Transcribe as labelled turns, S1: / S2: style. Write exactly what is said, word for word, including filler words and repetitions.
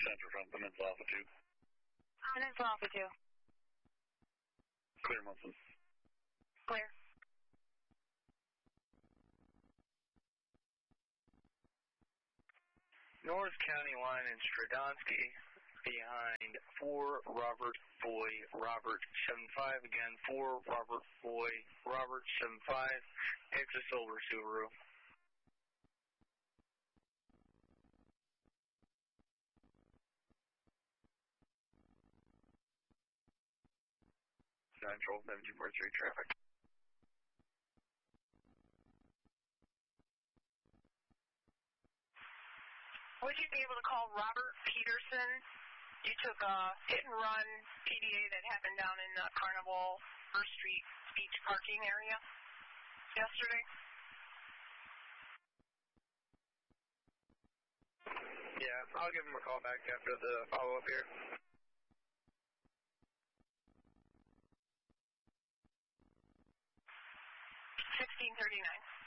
S1: Center from Peninsula Alpha two.
S2: Peninsula Alpha two.
S1: Clear, Munson.
S2: Clear.
S3: North County line in Stradonsky, behind four Robert Boy, Robert seven five, again, four Robert Boy, Robert seven five, Texas Silver Subaru.
S1: Central seven two four three traffic.
S2: Would you be able to call Robert Peterson? You took a hit and run P D A that happened down in the Carnival First Street Beach parking area yesterday?
S3: Yeah, I'll give him a call back after the follow-up here.
S2: sixteen thirty-nine.